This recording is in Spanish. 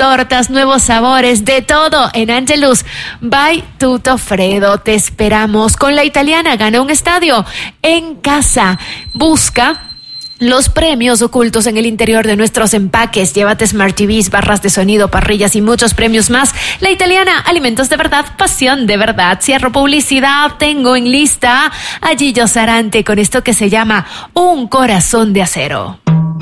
tortas, nuevos sabores, de todo en Angelus by Tuto Fredo. Te esperamos. Con La Italiana gana un estadio en casa. Busca los premios ocultos en el interior de nuestros empaques. Llévate Smart TVs, barras de sonido, parrillas y muchos premios más. La Italiana, alimentos de verdad, pasión de verdad. Cierro publicidad, tengo en lista a Gillo Sarante con esto que se llama Un Corazón de Acero.